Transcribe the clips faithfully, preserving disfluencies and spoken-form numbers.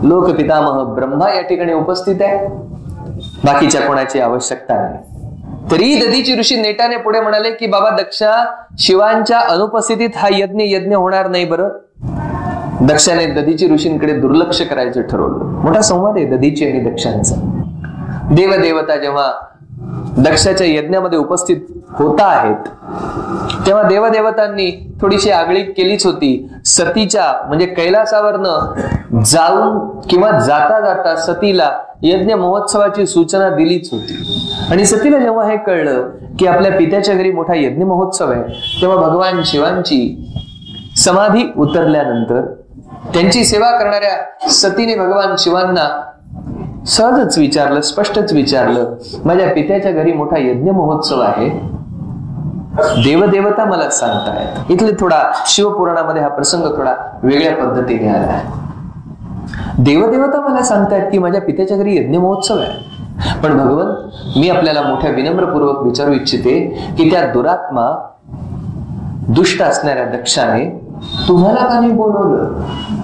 लोकपितामह ब्रह्मा या ठिकाणी उपस्थित आहे, बाकीच्या कोणाची आवश्यकता नाही. तरी दधीची ऋषी नेटाने पुढे म्हणाले की बाबा दक्षा, शिवांच्या अनुपस्थितीत हा यज्ञ यज्ञ होणार नाही. बरं, दक्षाने दधीची ऋषींकडे दुर्लक्ष करायचं ठरवलं. मोठा संवाद आहे दधीची आणि दक्षांचा. देवदेवता जेव्हा दक्षाच्या यज्ञामध्ये उपस्थित होता आहेत तेव्हा देवदेवतांनी थोडीशी आगळीक केलीच होती. सतीच्या म्हणजे कैलासावरनं जाऊन किंवा जाता जाता सतीला यज्ञ महोत्सवाची सूचना दिलीच होती. आणि सतीला जेव्हा हे कळलं की आपल्या पित्याच्या घरी मोठा यज्ञ महोत्सव आहे, तेव्हा भगवान शिवांची समाधी उतरल्यानंतर त्यांची सेवा करणाऱ्या सतीने भगवान शिवांना सहजच विचारलं, स्पष्टच विचारलं, माझ्या पित्याच्या घरी मोठा यज्ञ महोत्सव आहे, देवदेवता मला सांगतायत. इथले थोडा शिवपुराणामध्ये हा प्रसंग थोडा वेगळ्या पद्धतीने आला आहे. देवदेवता मला सांगतायत की माझ्या पित्याच्या घरी यज्ञ महोत्सव आहे, पण भगवन मी आपल्याला मोठ्या विनम्रपूर्वक विचारू इच्छिते की त्या दुरात्मा दुष्ट असणाऱ्या दक्षाने तुम्हाला का नाही बोलवलं?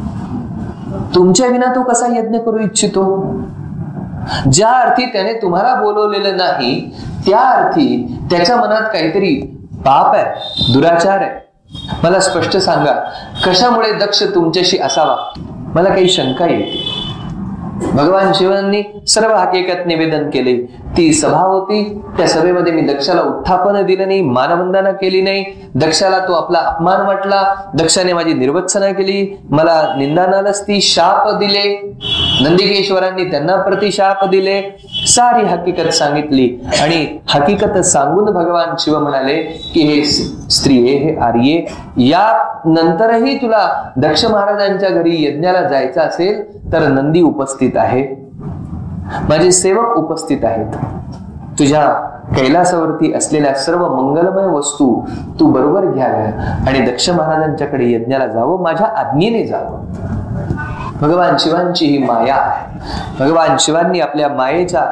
तुमच्या विना तो कसा यज्ञ करू इच्छितो? ज्या अर्थी त्याने तुम्हाला बोलवलेलं नाही त्या अर्थी त्याच्या मनात काहीतरी पाप आहे, दुराचार आहे. मला स्पष्ट सांगा, कशामुळे दक्ष तुमच्याशी असावा? मला काही शंका येते. भगवान शिवांनी सर्व हकीकत निवेदन केले. ती सभा होती, त्या सभेमध्ये मी दक्षाला उत्थापन दिलं नाही, मानवंदना केली नाही. दक्षाला तो आपला अपमान वाटला, दक्षाने माझी निर्वत्सना केली, मला निंदा नालस्ती, शाप दिले. नंदिकेश्वरांनी त्यांना प्रतिशाप दिले. सारी हकीकत सांगितली आणि हकीकत सांगून भगवान शिव म्हणाले की हे स्त्रिये, हे आर्ये, या नंतरही तुला दक्ष महाराजांच्या घरी यज्ञाला जायचं असेल तर नंदी उपस्थित आहे, माझे सेवक उपस्थित आहेत. तुझ्या कैलासावरती असलेल्या सर्व मंगलमय वस्तू तू बरोबर घ्याव्या आणि दक्ष महाराजांच्याकडे यज्ञाला जावं, माझ्या आज्ञेने जावं. भगवान शिवांची ही माया आहे. भगवान शिवांनी आपल्या मायेच्या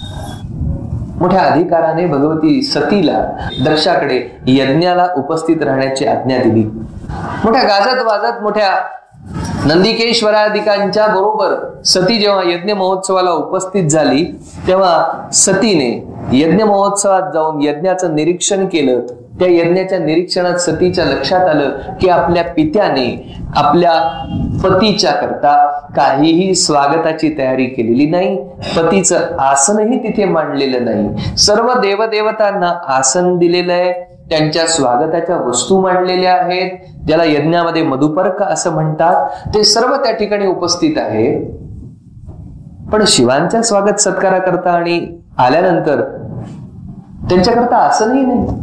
मोठ्या अधिकाराने भगवती सतीला दक्षाकडे यज्ञाला उपस्थित राहण्याची आज्ञा दिली. मोठ्या गाजत वाजत मोठ्या नंदिकेश्वराधिकांच्या बरोबर सती जेव्हा यज्ञ महोत्सवाला उपस्थित झाली तेव्हा सतीने यज्ञ महोत्सवात जाऊन यज्ञाचं निरीक्षण केलं. त्या यज्ञाच्या निरीक्षणात सतीच्या लक्षात आलं की आपल्या पित्याने आपल्या पतीच्या करता काहीही स्वागताची तयारी केलेली नाही, पतीचं आसनही तिथे मांडलेलं नाही. सर्व देवदेवतांना आसन दिलेलं आहे, त्यांच्या स्वागताच्या वस्तू मांडलेल्या आहेत, ज्याला यज्ञामध्ये मधुपर्क असं म्हणतात, ते सर्व त्या ठिकाणी उपस्थित आहे. पण शिवांच्या स्वागत सत्कारा करता आणि आल्यानंतर त्यांच्याकरता आसनही नाही.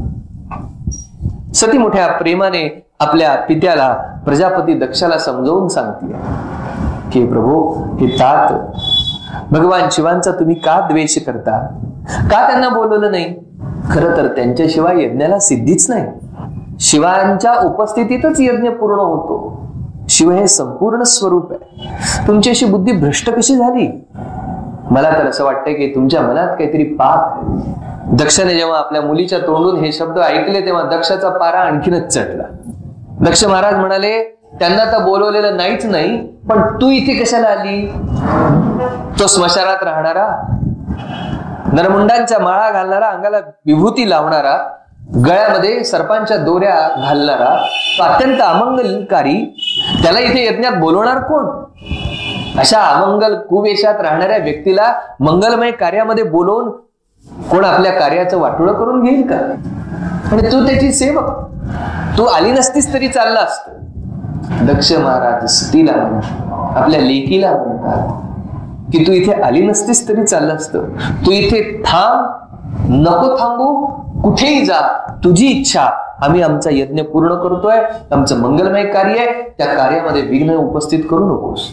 सती मोठ्या प्रेमाने आपल्या पित्याला प्रजापती दक्षाला समजावून सांगते की प्रभू, हे तात भगवान शिवांचा तुम्ही का द्वेष करता? का त्यांना बोलवलं नाही? खरं तर त्यांच्याशिवाय यज्ञाला सिद्धीच नाही. शिवांच्या उपस्थितीतच यज्ञ पूर्ण होतो. शिव हे संपूर्ण स्वरूप आहे. तुमची अशी बुद्धी भ्रष्ट कशी झाली? मला तर असं वाटतंय की तुमच्या मनात काहीतरी पाप आहे. दक्षाने जेव्हा आपल्या मुलीच्या तोंडून हे शब्द ऐकले तेव्हा दक्षाचा पारा आणखीनच चढला. दक्ष महाराज म्हणाले, त्यांना तर बोलवलेलं नाहीच नाही, पण तू इथे कशाला आली? तो स्मशानात राहणारा, नरमुंडांच्या माळा घालणारा, अंगाला विभूती लावणारा, गळ्यामध्ये सर्पांच्या दोऱ्या घालणारा, तो अत्यंत अमंगलकारी, त्याला इथे यज्ञात बोलवणार कोण? अशा अमंगल कुवेशात राहणाऱ्या व्यक्तीला मंगलमय कार्यामध्ये बोलवून कोण आपल्या कार्याचं वाटोळं करून घेईल का? आणि तू त्याची सेवक, तू आली नसतीस तरी चालला असत. दक्ष महाराज सतीला म्हणतात, आपल्या लेकीला म्हणतात की तू इथे आली नसतीस तरी चाललं असतं. तू इथे थांब, नको थांबू, कुठेही जा, तुझी इच्छा, आम्ही आमचा यज्ञ पूर्ण करतोय, आमचं मंगलमय कार्य आहे, त्या कार्यामध्ये विघ्न उपस्थित करू नकोस.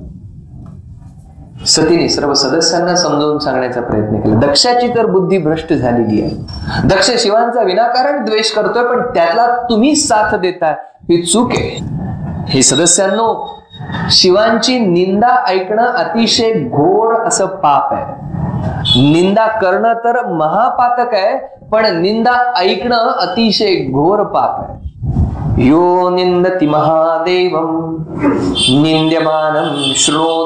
सतीने सर्व सदस्यांना समजावून सांगण्याचा प्रयत्न केला. दक्षाची तर बुद्धी भ्रष्ट झालेली आहे. दक्ष शिवांचा विनाकारण द्वेष करतोय, पण त्याला तुम्ही साथ देताय, ही चूक आहे. हे सदस्यांनो, शिवांची निंदा ऐकणं अतिशय घोर असं पाप आहे. निंदा करणं तर महापातक आहे, पण निंदा ऐकणं अतिशय घोर पाप आहे. यो निंदति महादेवं निंद्यमानं श्रो